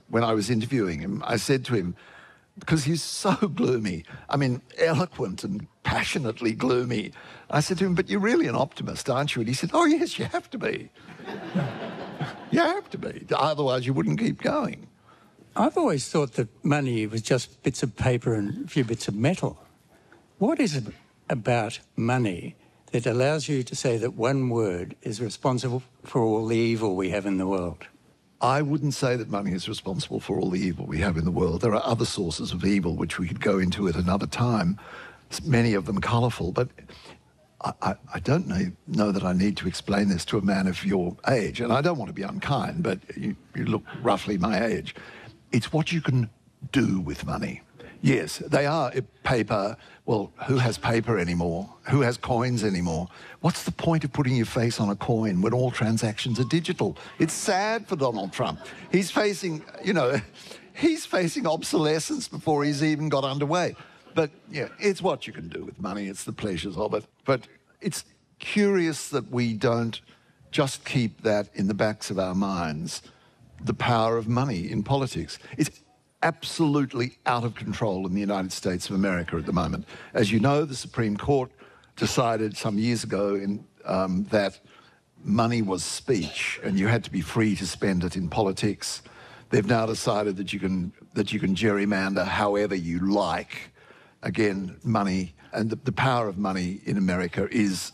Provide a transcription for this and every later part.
when I was interviewing him, I said to him, because he's so gloomy, I mean, eloquent and passionately gloomy, I said to him, but you're really an optimist, aren't you? And he said, oh, yes, you have to be. You have to be. Otherwise, you wouldn't keep going. I've always thought that money was just bits of paper and a few bits of metal. What is it about money that allows you to say that one word is responsible for all the evil we have in the world? I wouldn't say that money is responsible for all the evil we have in the world. There are other sources of evil which we could go into at another time, many of them colourful, but I don't know that I need to explain this to a man of your age, and I don't want to be unkind, but you look roughly my age. It's what you can do with money. Yes, they are paper. Well, who has paper anymore? Who has coins anymore? What's the point of putting your face on a coin when all transactions are digital? It's sad for Donald Trump. He's facing, he's facing obsolescence before he's even got underway. But, yeah, it's what you can do with money. It's the pleasures of it. But it's curious that we don't just keep that in the backs of our minds, the power of money in politics. It's absolutely out of control in the United States of America at the moment. As you know, the Supreme Court decided some years ago that money was speech and you had to be free to spend it in politics. They've now decided that you can gerrymander however you like. Again, money and the power of money in America is,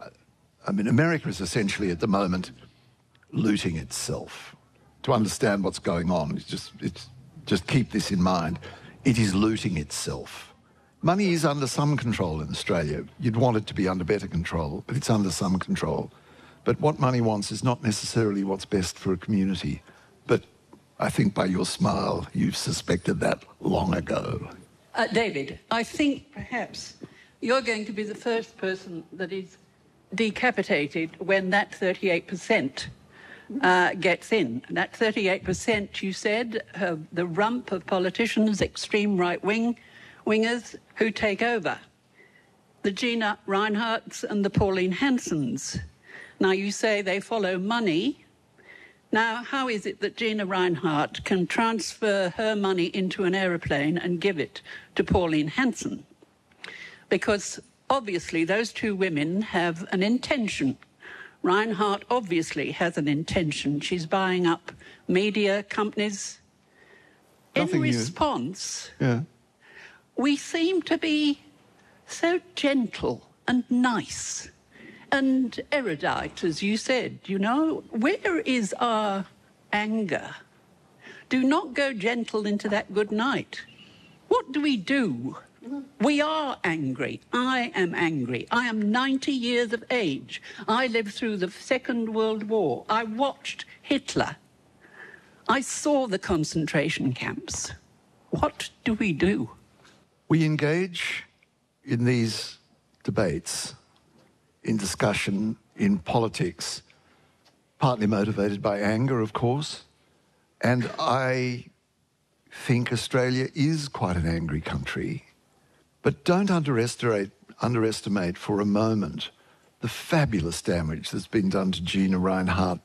America is essentially at the moment looting itself. To understand what's going on, just keep this in mind. It is looting itself. Money is under some control in Australia. You'd want it to be under better control, but it's under some control. But what money wants is not necessarily what's best for a community. But I think by your smile, you've suspected that long ago. David, I think perhaps you're going to be the first person that is decapitated when that 38% gets in. And that 38%, you said, the rump of politicians, extreme right-wingers who take over. The Gina Rineharts and the Pauline Hansons. Now, you say they follow money. Now, how is it that Gina Rinehart can transfer her money into an aeroplane and give it to Pauline Hanson? Because obviously those two women have an intention. Rinehart obviously has an intention. She's buying up media companies. Nothing in response, yeah. We seem to be so gentle and nice and erudite, as you said, Where is our anger? Do not go gentle into that good night. What do we do? We are angry. I am angry. I am 90 years of age. I lived through the Second World War. I watched Hitler. I saw the concentration camps. What do we do? We engage in these debates, in discussion, in politics, partly motivated by anger, of course. And I think Australia is quite an angry country. But don't underestimate for a moment the fabulous damage that's been done to Gina Rinehart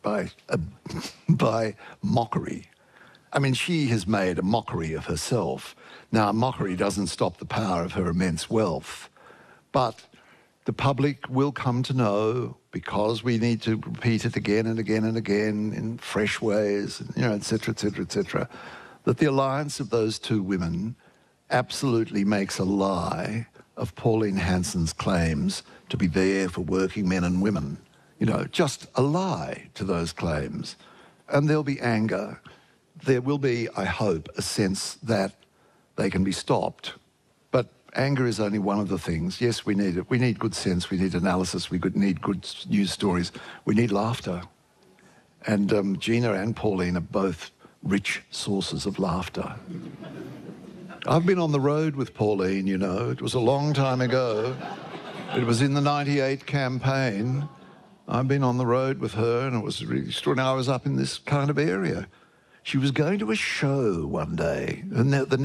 by mockery. I mean, she has made a mockery of herself. Now, mockery doesn't stop the power of her immense wealth, but the public will come to know, because we need to repeat it again and again and again in fresh ways, et cetera, that the alliance of those two women absolutely makes a lie of Pauline Hanson's claims to be there for working men and women. Just a lie to those claims. And there'll be anger. There will be, I hope, a sense that they can be stopped. But anger is only one of the things. Yes, we need it. We need good sense. We need analysis. We need good news stories. We need laughter. And Gina and Pauline are both rich sources of laughter. I've been on the road with Pauline, It was a long time ago. It was in the 98 campaign. I've been on the road with her, and it was really extraordinary. I was up in this kind of area. She was going to a show one day, and her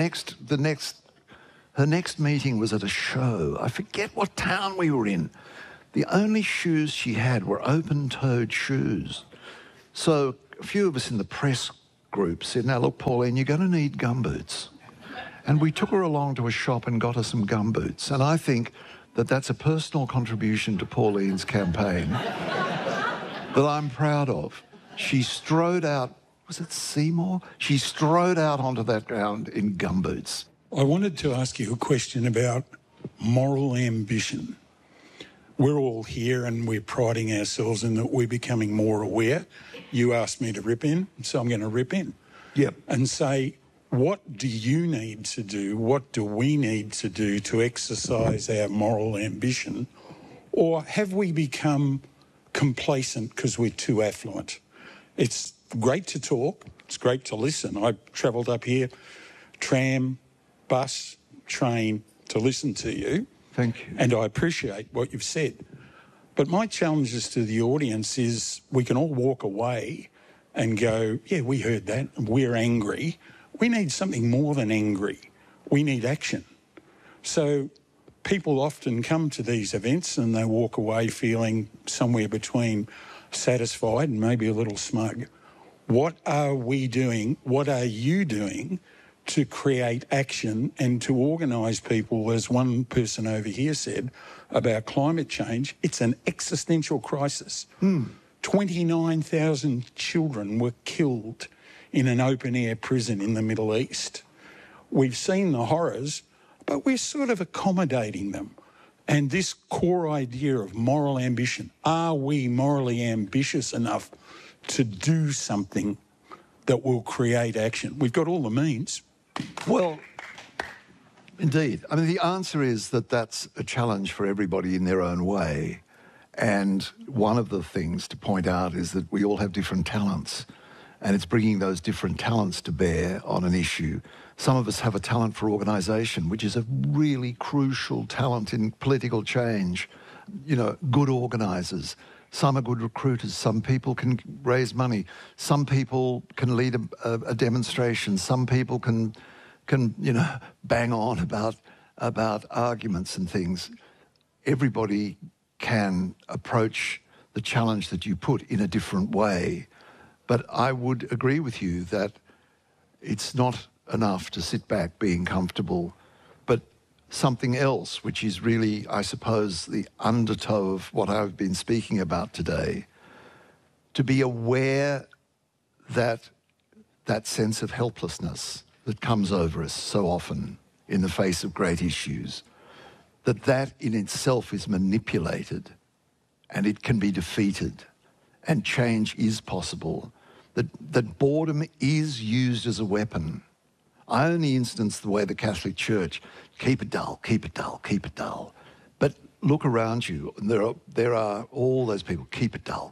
next meeting was at a show. I forget what town we were in. The only shoes she had were open-toed shoes. So a few of us in the press group said, now look, Pauline, you're going to need gumboots. And we took her along to a shop and got her some gumboots. And I think that that's a personal contribution to Pauline's campaign that I'm proud of. She strode out, was it Seymour? She strode out onto that ground in gumboots. I wanted to ask you a question about moral ambition. We're all here and we're priding ourselves in that we're becoming more aware. You asked me to rip in, so I'm going to rip in. Yep. And say, what do you need to do? What do we need to do to exercise our moral ambition? Or have we become complacent because we're too affluent? It's great to talk. It's great to listen. I travelled up here, tram, bus, train, to listen to you. Thank you. And I appreciate what you've said. But my challenges to the audience is we can all walk away and go, yeah, we heard that, we're angry. We need something more than angry. We need action. So people often come to these events and they walk away feeling somewhere between satisfied and maybe a little smug. What are we doing? What are you doing to create action and to organise people, as one person over here said, about climate change? It's an existential crisis. 29,000 children were killed in an open-air prison in the Middle East. We've seen the horrors, but we're sort of accommodating them. And this core idea of moral ambition, are we morally ambitious enough to do something that will create action? We've got all the means. Well, indeed. I mean, the answer is that that's a challenge for everybody in their own way. And one of the things to point out is that we all have different talents. And it's bringing those different talents to bear on an issue. Some of us have a talent for organisation, which is a really crucial talent in political change. You know, good organisers. Some are good recruiters. Some people can raise money. Some people can lead a demonstration. Some people can bang on about arguments and things. Everybody can approach the challenge that you put in a different way. But I would agree with you that it's not enough to sit back being comfortable, but something else, which is really, I suppose, the undertow of what I've been speaking about today, to be aware that that sense of helplessness that comes over us so often in the face of great issues, that in itself is manipulated and it can be defeated and change is possible. That boredom is used as a weapon. I only instance the way the Catholic Church, keep it dull, keep it dull, keep it dull. But look around you, and there are all those people, keep it dull,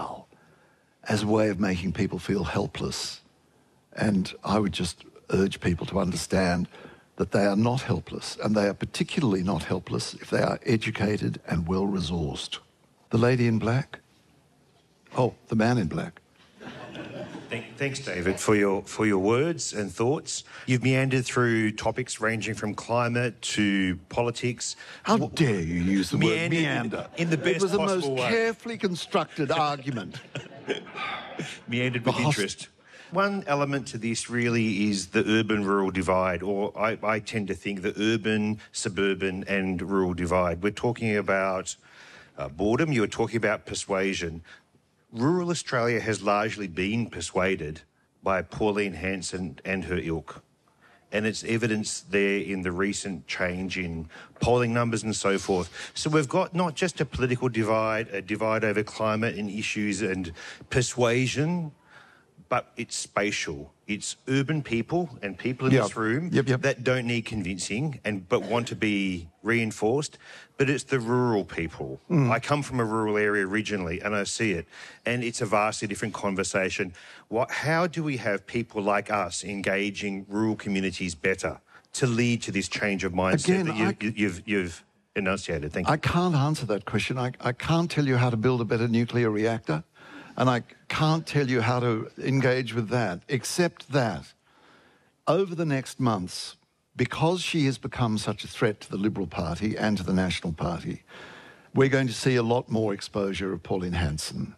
as a way of making people feel helpless. And I would just urge people to understand that they are not helpless, and they are particularly not helpless if they are educated and well-resourced. The lady in black? Oh, the man in black. Thanks, David, for your words and thoughts. You've meandered through topics ranging from climate to politics. How dare you use the word meander? In the best It was the most possible way. carefully constructed argument. Meandered with interest. One element to this really is the urban-rural divide, or I tend to think the urban-suburban and rural divide. We're talking about boredom, you were talking about persuasion. Rural Australia has largely been persuaded by Pauline Hanson and her ilk. And it's evidenced there in the recent change in polling numbers and so forth. So we've got not just a political divide, a divide over climate and issues and persuasion, but it's spatial. It's urban people and people in this room that don't need convincing but want to be reinforced. But it's the rural people. I come from a rural area originally and I see it. And it's a vastly different conversation. How do we have people like us engaging rural communities better to lead to this change of mindset that you've enunciated? Thank you. I can't answer that question. I can't tell you how to build a better nuclear reactor. And I can't tell you how to engage with that, except that over the next months, because she has become such a threat to the Liberal Party and to the National Party, we're going to see a lot more exposure of Pauline Hanson.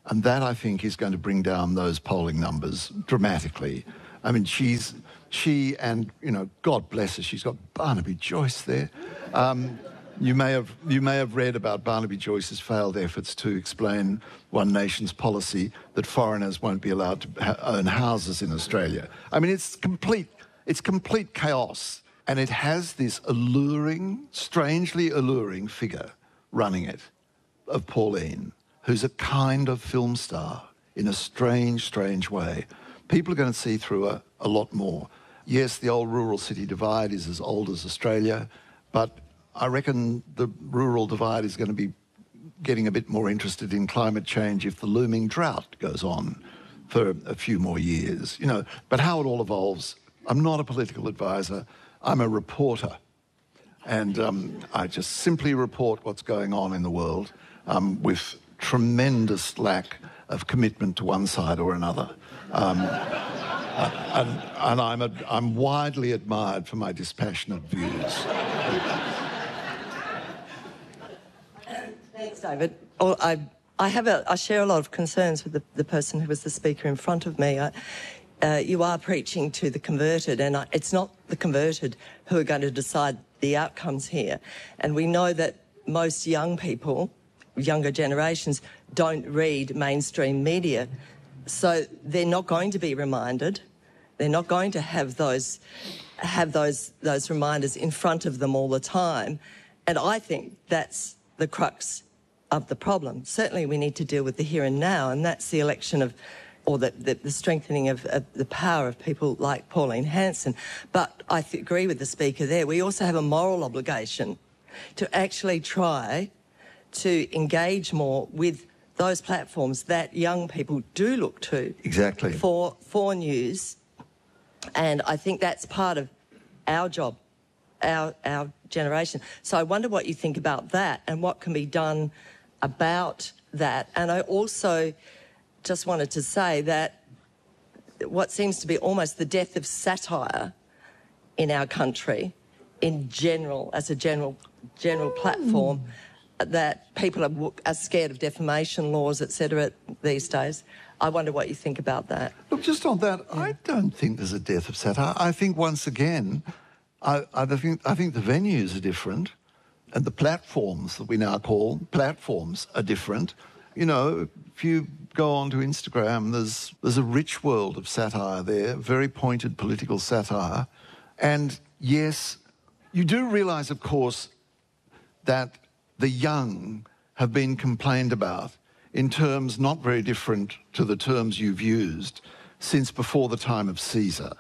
And that, I think, is going to bring down those polling numbers dramatically. I mean, she and, you know, God bless her, she's got Barnaby Joyce there. You may have read about Barnaby Joyce's failed efforts to explain One Nation's policy that foreigners won't be allowed to own houses in Australia. I mean, it's complete chaos. And it has this alluring, strangely alluring figure running it, of Pauline, who's a kind of film star in a strange, strange way. People are going to see through her a lot more. Yes, the old rural-city divide is as old as Australia, but I reckon the rural divide is going to be getting a bit more interested in climate change if the looming drought goes on for a few more years. You know, but how it all evolves, I'm not a political advisor. I'm a reporter, and I just simply report what's going on in the world with tremendous lack of commitment to one side or another. And I'm widely admired for my dispassionate views. Thanks, David. I share a lot of concerns with the person who was the speaker in front of me. You are preaching to the converted, and it's not the converted who are going to decide the outcomes here. And we know that most young people, younger generations, don't read mainstream media. So they're not going to be reminded. They're not going to have those reminders in front of them all the time. And I think that's the crux of the problem. Certainly we need to deal with the here and now, and that's the election of, or the strengthening of the power of people like Pauline Hanson. But I agree with the speaker there. We also have a moral obligation to actually try to engage more with those platforms that young people do look to. Exactly. For news. And I think that's part of our job, our generation. So I wonder what you think about that and what can be done about that. And I also just wanted to say that what seems to be almost the death of satire in our country, in general, as a general platform, that people are scared of defamation laws, etc. these days. I wonder what you think about that. Look, just on that, I don't think there's a death of satire. I think, once again, I think the venues are different, and the platforms that we now call platforms are different. You know, if you go onto Instagram, there's a rich world of satire there, very pointed political satire. And yes, you do realise, of course, that the young have been complained about in terms not very different to the terms you've used since before the time of Caesar.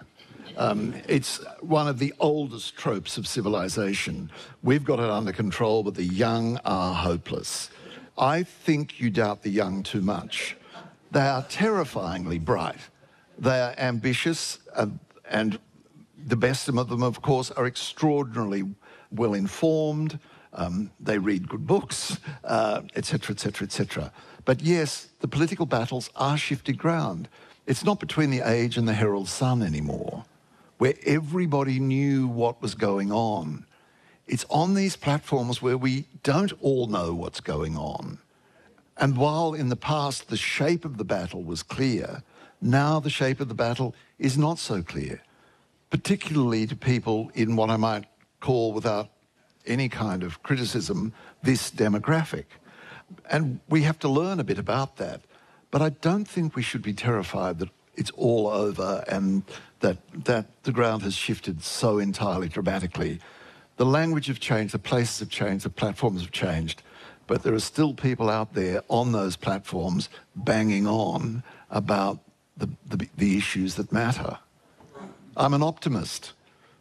It's one of the oldest tropes of civilization. We've got it under control, but the young are hopeless. I think you doubt the young too much. They are terrifyingly bright. They are ambitious, and the best of them, of course, are extraordinarily well-informed. They read good books, etc., etc., etc. But yes, the political battles are shifted ground. It's not between the Age and the Herald Sun anymore, where everybody knew what was going on. It's on these platforms where we don't all know what's going on. And while in the past the shape of the battle was clear, now the shape of the battle is not so clear, particularly to people in what I might call, without any kind of criticism, this demographic. And we have to learn a bit about that. But I don't think we should be terrified that it's all over and that the ground has shifted so entirely dramatically. The language have changed, the places have changed, the platforms have changed, but there are still people out there on those platforms banging on about the issues that matter. I'm an optimist.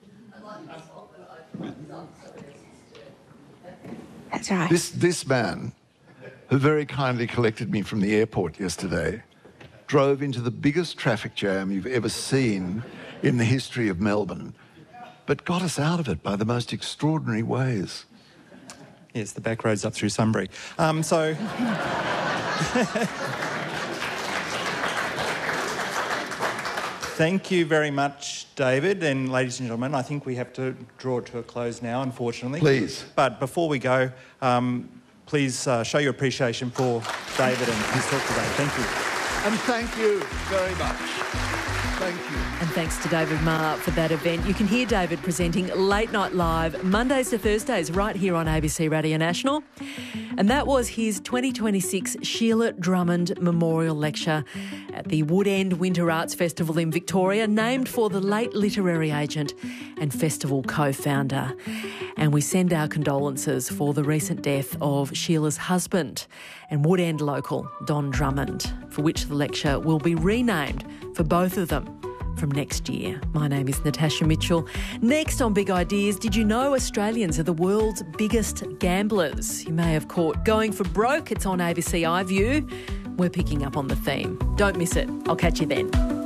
That's right. This man, who very kindly collected me from the airport yesterday, drove into the biggest traffic jam you've ever seen in the history of Melbourne, but got us out of it by the most extraordinary ways. Yes, the back roads up through Sunbury. Thank you very much, David. And ladies and gentlemen, I think we have to draw it to a close now, unfortunately. Please. But before we go, please show your appreciation for David and his talk today. Thank you. And thank you very much. Thank you. And thanks to David Marr for that event. You can hear David presenting Late Night Live Mondays to Thursdays right here on ABC Radio National. And that was his 2026 Sheila Drummond Memorial Lecture at the Woodend Winter Arts Festival in Victoria, named for the late literary agent and festival co-founder. And we send our condolences for the recent death of Sheila's husband and Woodend local, Don Drummond, for which the lecture will be renamed for both of them from next year. My name is Natasha Mitchell. Next on Big Ideas, did you know Australians are the world's biggest gamblers? You may have caught Going for Broke. It's on ABC iView. We're picking up on the theme. Don't miss it. I'll catch you then.